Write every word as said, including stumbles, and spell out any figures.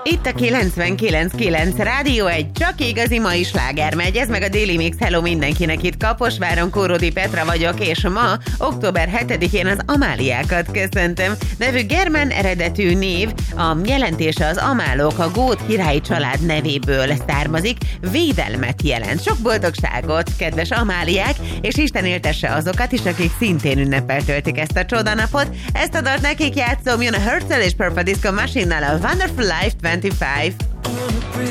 Itt a kilencvenkilenc kilenc Rádió egy csak igazi mai sláger megy, ez meg a Daily Mix. Hello mindenkinek, itt Kaposváron, Kóródi Petra vagyok, és ma, október hetedikén az Amáliákat köszöntöm. Nevük germán eredetű név, a jelentése az amálok, a gót királyi család nevéből származik, védelmet jelent. Sok boldogságot, kedves Amáliák, és Isten éltesse azokat is, akik szintén ünnepel töltik ezt a csodanapot. Ezt a dalt nekik játszom, jön a Herzl és Purple Disco Machine-nal a Wonderful Life huszonöt.